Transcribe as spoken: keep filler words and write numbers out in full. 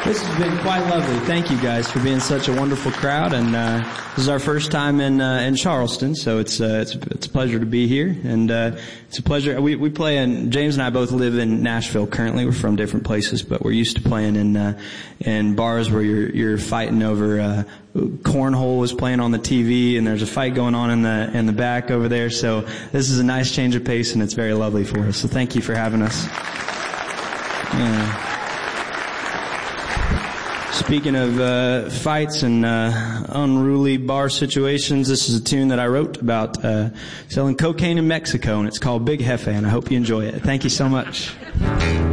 This has been quite lovely. Thank you guys for being such a wonderful crowd. And uh, this is our first time in uh, in Charleston, so it's uh, it's it's a pleasure to be here. And uh, it's a pleasure. We we play in. James and I both live in Nashville currently. We're from different places, but we're used to playing in uh, in bars where you're you're fighting over. Uh, Cornhole is playing on the T V, and there's a fight going on in the in the back over there. So this is a nice change of pace, and it's very lovely for us. So thank you for having us. Yeah. Speaking of uh fights and uh unruly bar situations, this is a tune that I wrote about uh selling cocaine in Mexico, and it's called Big Jefe, and I hope you enjoy it. Thank you so much.